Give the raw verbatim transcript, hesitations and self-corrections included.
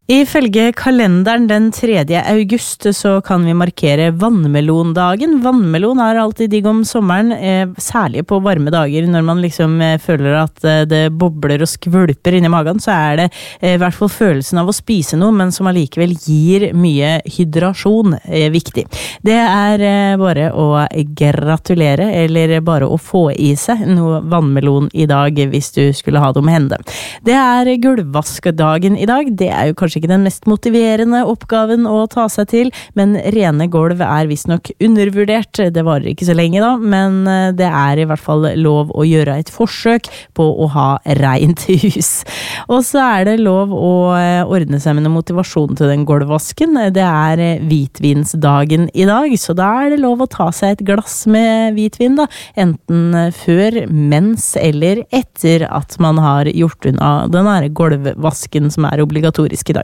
Ifølge kalenderen den tredje august så kan vi markere vannmelondagen. Vannmelon er alltid digg om sommeren, eh, særlig på varme dager når man liksom eh, føler at eh, det bobler og skvulper inni magen, så er det eh, i hvert fall følelsen av å spise noe, men som allikevel gir mye hydrasjon eh, viktig. Det er eh, bare å gratulere, eller bare å få i seg noe vannmelon i dag hvis du skulle ha det om hende. Det er gulvvaskdagen i dag. Det er jo kanskje ikke den mest motiverende oppgaven å ta seg til, men rene gulv er visst nok undervurdert. Det varer ikke så lenge da, men det er i hvert fall lov å gjøre et forsøk på å ha rent hus. Og så er det lov å ordne seg med motivasjon til den gulvvasken. Det er hvitvinsdagen i dag, så da er det lov å ta seg et glass med hvitvin da, enten før, mens eller etter at man har gjort unna den her gulvvasken som er obligatorisk i dag.